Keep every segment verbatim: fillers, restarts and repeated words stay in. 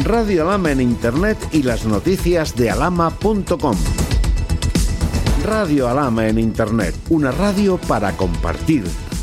Radio Alhama en Internet y las noticias de alhama punto com. Radio Alhama en Internet, una radio para compartir.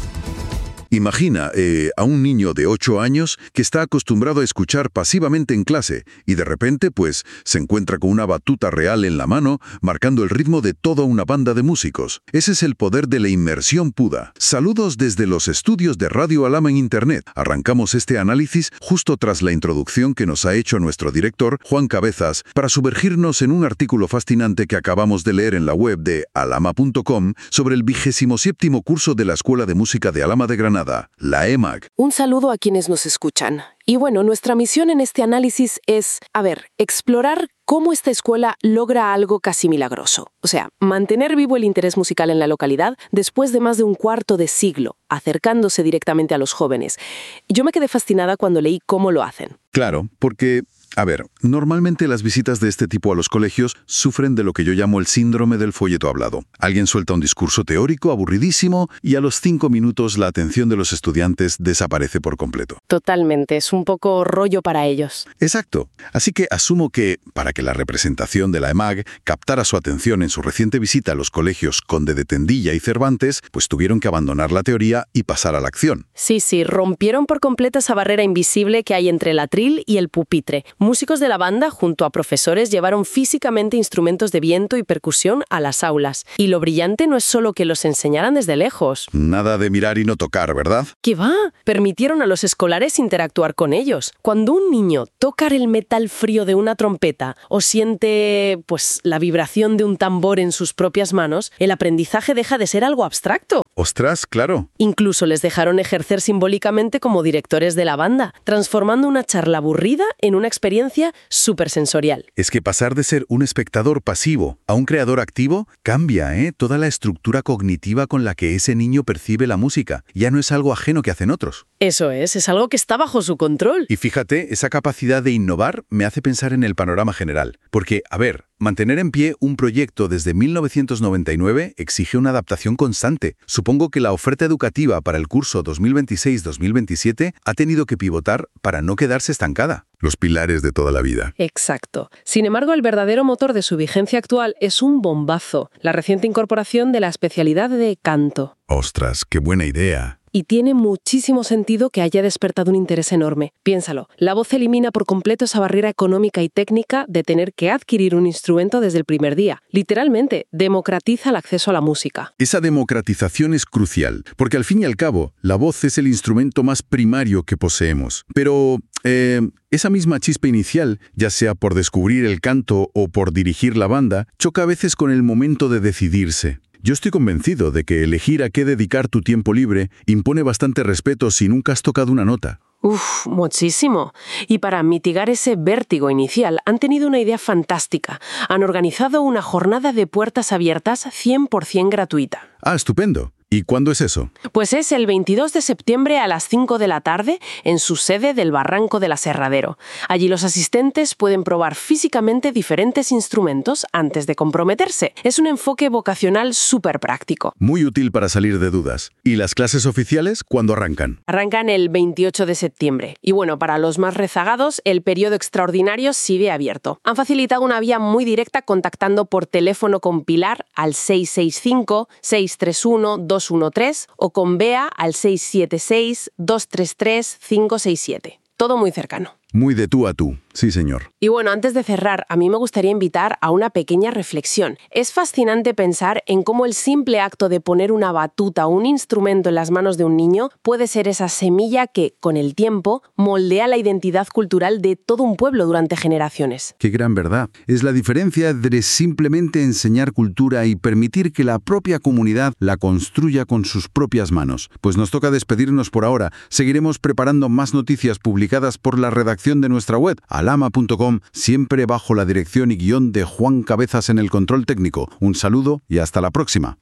Imagina eh, a un niño de ocho años que está acostumbrado a escuchar pasivamente en clase y de repente, pues, se encuentra con una batuta real en la mano, marcando el ritmo de toda una banda de músicos. Ese es el poder de la inmersión pura. Saludos desde los estudios de Radio Alhama en Internet. Arrancamos este análisis justo tras la introducción que nos ha hecho nuestro director, Juan Cabezas, para sumergirnos en un artículo fascinante que acabamos de leer en la web de alhama punto com sobre el vigésimo séptimo curso de la Escuela de Música de Alhama de Granada, la E M A G. Un saludo a quienes nos escuchan. Y bueno, nuestra misión en este análisis es, a ver, explorar cómo esta escuela logra algo casi milagroso. O sea, mantener vivo el interés musical en la localidad después de más de un cuarto de siglo, acercándose directamente a los jóvenes. Yo me quedé fascinada cuando leí cómo lo hacen. Claro, porque... A ver, normalmente las visitas de este tipo a los colegios sufren de lo que yo llamo el síndrome del folleto hablado. Alguien suelta un discurso teórico aburridísimo y a los cinco minutos la atención de los estudiantes desaparece por completo. Totalmente, es un poco rollo para ellos. Exacto. Así que asumo que, para que la representación de la E M A G captara su atención en su reciente visita a los colegios Conde de Tendilla y Cervantes, pues tuvieron que abandonar la teoría y pasar a la acción. Sí, sí, rompieron por completo esa barrera invisible que hay entre el atril y el pupitre. Músicos de la banda, junto a profesores, llevaron físicamente instrumentos de viento y percusión a las aulas. Y lo brillante no es solo que los enseñaran desde lejos. Nada de mirar y no tocar, ¿verdad? ¿Qué va? Permitieron a los escolares interactuar con ellos. Cuando un niño toca el metal frío de una trompeta o siente, pues, la vibración de un tambor en sus propias manos, el aprendizaje deja de ser algo abstracto. ¡Ostras, claro! Incluso les dejaron ejercer simbólicamente como directores de la banda, transformando una charla aburrida en una experiencia súper sensorial. Es que pasar de ser un espectador pasivo a un creador activo cambia, ¿eh? Toda la estructura cognitiva con la que ese niño percibe la música. Ya no es algo ajeno que hacen otros. Eso es, es algo que está bajo su control. Y fíjate, esa capacidad de innovar me hace pensar en el panorama general. Porque, a ver, mantener en pie un proyecto desde mil novecientos noventa y nueve exige una adaptación constante. Supongo que la oferta educativa para el curso dos mil veintiséis dos mil veintisiete ha tenido que pivotar para no quedarse estancada. Los pilares de toda la vida. Exacto. Sin embargo, el verdadero motor de su vigencia actual es un bombazo, la reciente incorporación de la especialidad de canto. ¡Ostras, qué buena idea! Y tiene muchísimo sentido que haya despertado un interés enorme. Piénsalo, la voz elimina por completo esa barrera económica y técnica de tener que adquirir un instrumento desde el primer día. Literalmente, democratiza el acceso a la música. Esa democratización es crucial, porque al fin y al cabo, la voz es el instrumento más primario que poseemos. Pero... Eh, esa misma chispa inicial, ya sea por descubrir el canto o por dirigir la banda, choca a veces con el momento de decidirse. Yo estoy convencido de que elegir a qué dedicar tu tiempo libre impone bastante respeto si nunca has tocado una nota. Uf, muchísimo. Y para mitigar ese vértigo inicial, han tenido una idea fantástica. Han organizado una jornada de puertas abiertas cien por ciento gratuita. Ah, estupendo. ¿Y cuándo es eso? Pues es el veintidós de septiembre a las cinco de la tarde en su sede del Barranco del Aserradero. Allí los asistentes pueden probar físicamente diferentes instrumentos antes de comprometerse. Es un enfoque vocacional súper práctico. Muy útil para salir de dudas. ¿Y las clases oficiales cuándo arrancan? Arrancan el veintiocho de septiembre. Y bueno, para los más rezagados, el periodo extraordinario sigue abierto. Han facilitado una vía muy directa contactando por teléfono con Pilar al seis seis cinco, seis tres uno, dos uno tres o con Bea al seis siete seis, dos tres tres, cinco seis siete. Todo muy cercano. Muy de tú a tú, sí señor. Y bueno, antes de cerrar, a mí me gustaría invitar a una pequeña reflexión. Es fascinante pensar en cómo el simple acto de poner una batuta o un instrumento en las manos de un niño puede ser esa semilla que, con el tiempo, moldea la identidad cultural de todo un pueblo durante generaciones. Qué gran verdad. Es la diferencia entre simplemente enseñar cultura y permitir que la propia comunidad la construya con sus propias manos. Pues nos toca despedirnos por ahora. Seguiremos preparando más noticias publicadas por la redacción de nuestra web, alhama punto com, siempre bajo la dirección y guión de Juan Cabezas en el control técnico. Un saludo y hasta la próxima.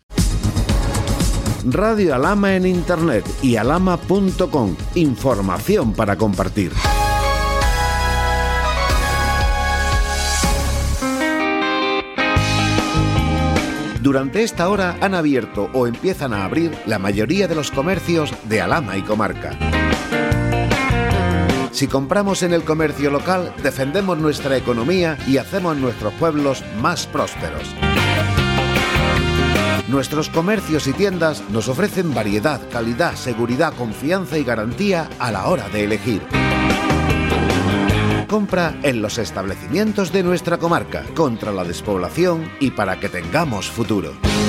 Radio Alhama en Internet y alhama punto com. Información para compartir. Durante esta hora han abierto o empiezan a abrir la mayoría de los comercios de Alhama y comarca. Si compramos en el comercio local, defendemos nuestra economía y hacemos nuestros pueblos más prósperos. Nuestros comercios y tiendas nos ofrecen variedad, calidad, seguridad, confianza y garantía a la hora de elegir. Compra en los establecimientos de nuestra comarca, contra la despoblación y para que tengamos futuro.